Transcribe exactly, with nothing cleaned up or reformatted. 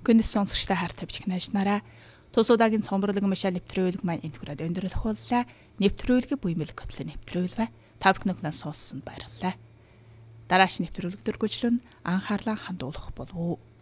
Гүнэс сонсогчтой хайр тавьж гнаж нараа. Тус удаагийн цомборлог машаа нэвтрүүлэг маань энэ хүрээд өндөрлөх боллаа. Нэвтрүүлэг буймэл көтлө нэвтрүүлвэ. Та бүхэн сонссонд баярлалаа. Дараач нэвтрүүлэг дөргөжлөн анхаарлаа хандуулах болов уу?